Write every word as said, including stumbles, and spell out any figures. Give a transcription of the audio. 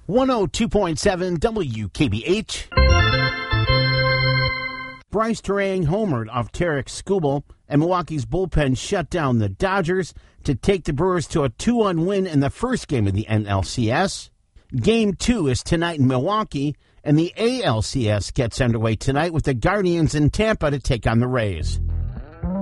one oh two point seven W K B H. Bryce Terang homered off Tarek Skubal, and Milwaukee's bullpen shut down the Dodgers to take the Brewers to a two one win in the first game of the N L C S. Game two is tonight in Milwaukee, and the A L C S gets underway tonight with the Guardians in Tampa to take on the Rays.